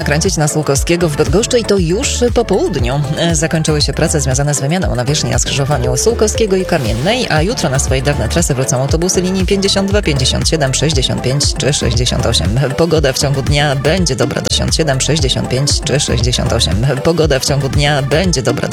zakręcić na Sułkowskiego w Bydgoszczy i to już po południu. Zakończyły się prace związane z wymianą nawierzchni na skrzyżowaniu Sułkowskiego i Kamiennej, a jutro na swoje dawne trasy wrócą autobusy linii 52, 57, 65 czy 68. Pogoda w ciągu dnia będzie dobra do 57, 65 czy 68. Pogoda w ciągu dnia będzie dobra do